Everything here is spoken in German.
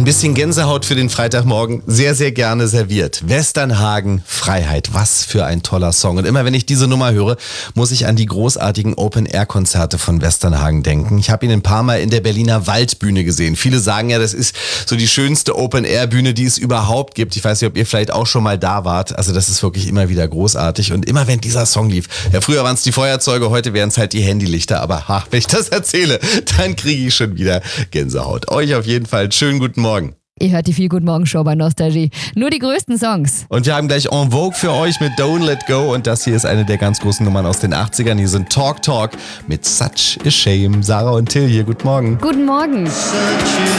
bisschen Gänsehaut für den Freitagmorgen, sehr, sehr gerne serviert. Westernhagen, Freiheit, was für ein toller Song. Und immer wenn ich diese Nummer höre, muss ich an die großartigen Open-Air-Konzerte von Westernhagen denken. Ich habe ihn ein paar Mal in der Berliner Waldbühne gesehen. Viele sagen ja, das ist so die schönste Open-Air-Bühne, die es überhaupt gibt. Ich weiß nicht, ob ihr vielleicht auch schon mal da wart. Also das ist wirklich immer wieder großartig. Und immer wenn dieser Song lief, ja, früher waren es die Feuerzeuge, heute wären es halt die Handylichter. Aber wenn ich das erzähle, dann kriege ich schon wieder Gänsehaut. Euch auf jeden Fall einen schönen guten Morgen. Ihr hört die Viel-Gut-Morgen-Show bei Nostalgie. Nur die größten Songs. Und wir haben gleich En Vogue für euch mit Don't Let Go. Und das hier ist eine der ganz großen Nummern aus den 80ern. Hier sind Talk Talk mit Such a Shame. Sarah und Till hier, guten Morgen. Guten Morgen.